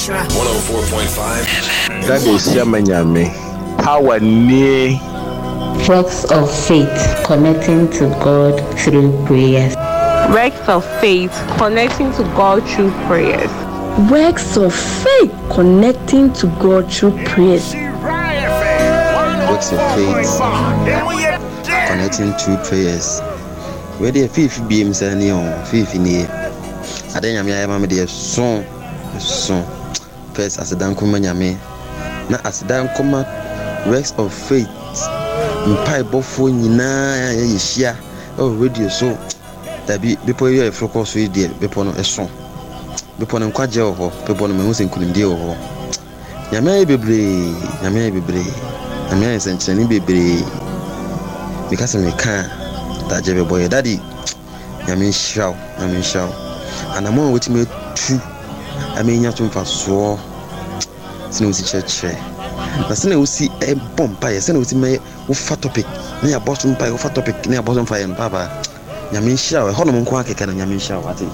104.5. That is Yamanyame. Power near. Works of faith connecting to God through prayers. Works of faith connecting to God through prayers. Works of faith connecting to God through prayers. Works of faith connecting through prayers. Where the faith beams and your faith in here. I think I'm a dear song. First, as a dan come nyame. Na as dan come works of faith. Mpai bofo nyina yeshia. Oh radio so. Dabi bepo ye focus we dey bepo no eso. Bepo no kwaje ho, bepo no mehu senkunimde ho. Nyame bebre. Nyame senchani bebre. Because me can that jebe boy daddy. Nyame shaw. And I'm on with me too. I mean, you have to so. Sino si church. Na sino si a bomb pie. Sino si me fat topic. Ne a bottom pie. Fat topic. Ne a bottom fire and papa. Yamin shower. How long kwa keka na yamin shower ati.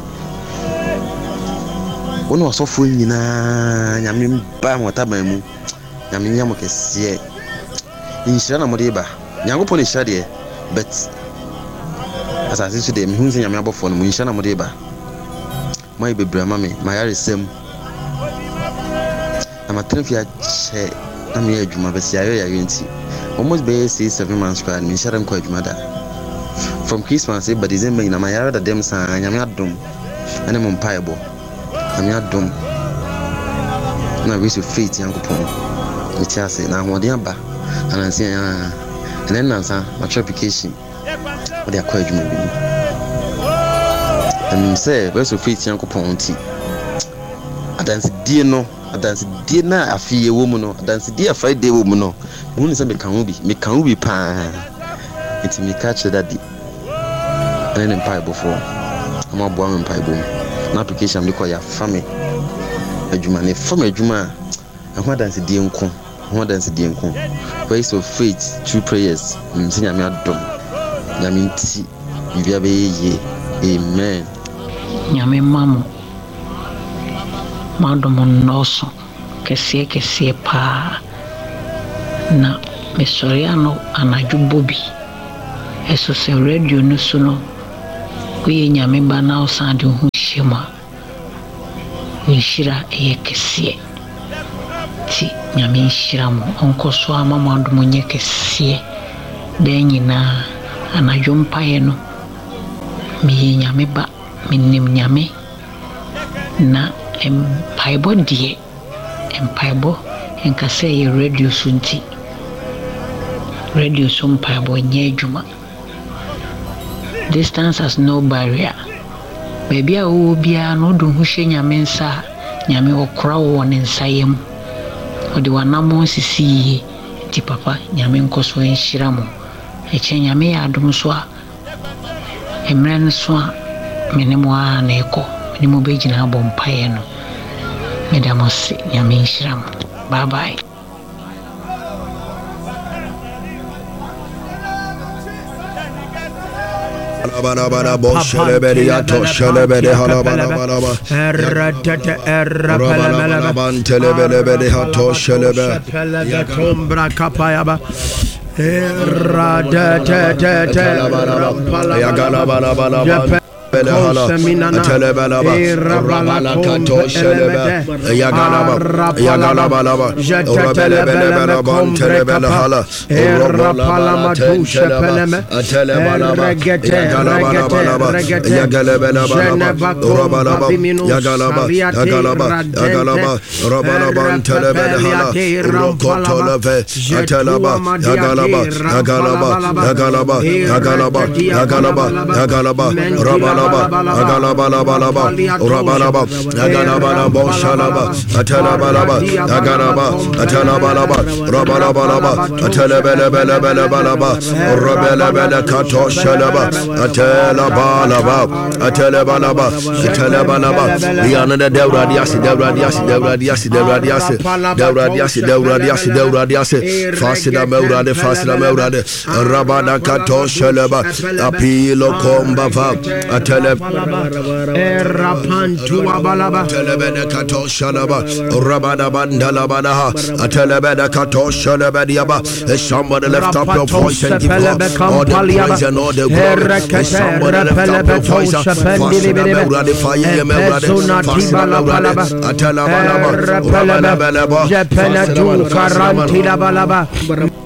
Ono so full nyina. Yamin ba mo tabamu. Yamin yamo kesiye. Inshira na modeba. Nyango poni shade. But as I said today, me hunse yamin abofo no inshira na modeba. My baby, mammy, my Irish sim. I'm a 10-year chair. I'm here, Juma, but see, I unity. Almost by 7 months, cried me, shut and quite mother. From Christmas, but is in me, I'm a other damn son, I'm not dumb. And I'm on piable. I'm not dumb. And I wish you feet, young Pong. Which I say, now I'm the Abba. And I say, and then answer my application. But they are quite Juma. And say, where's your feet, Uncle Ponty? I dance dear no, I dance dear na, I feel a woman, I dance dear Friday woman. No, only some me can be pan. It's me catch that deep. And then pie before. I'm a boy and pie boom. An application because your family. A Juma, from a Juma. And what dance dear uncle? What dance dear uncle? Ways of faith, true prayers. Sing me a dumb. Yaminti, you have a ye. Amen. Nyame mamo madomo noso kese pa na mesoriano anajubobi eso se radio no so no kuye nyame ba na osande hu shema nshira kese ti nyame nshira mo onkoso ama madomo nye kese denyina anajumpaye no mi nyame ba minim nyame na empaibo die empaibo enkase ye radio sunti radio sum paibo nye juma. Distance has no barrier. Baby a wo bia no do hu hye nyame nsa nyame okra wo ne nsa yem odi wanamo sisi ti papa nyame nkoso enhyira mo eche nyame ya adom so a emren so a menemo a na eko menemo be gina abom paye no medamos nyame nhyira mo. Bye bye. Bana boshele beri ato shele beri hala bana erratete errapala bantele beri ato shele be ya tombra kapaya ba erratete ya gala bana Telebelaba, Rabalakato Shelebe, Yagalaba, Rabelebelebelaba, Telebelahala, Rapalamatu Shepeleme, Telebalaba, Yagalaba, Rabalaba, Yagalaba, Rabalaba, Telebelahala, Rokotoleve, Yagalaba, Rabalaba, Agalabalaba, Rabalaba, Agalabalaba, Shalaba, Atalabalaba, Atalabalaba, Rabalabalaba, Atalabalabalaba, Rabelabala Kato Shalaba, Atalabalaba, the another Devradiasi, Fasida Melrade, Rabana Kato Shalaba, Apilo Combava, Rapantua balaba telebene kato shalaba rabada bandala banaha atelebene kato shalaba diaba. Somebody lift up your voice and give God all the praise and all the glory. Somebody lift up your voice and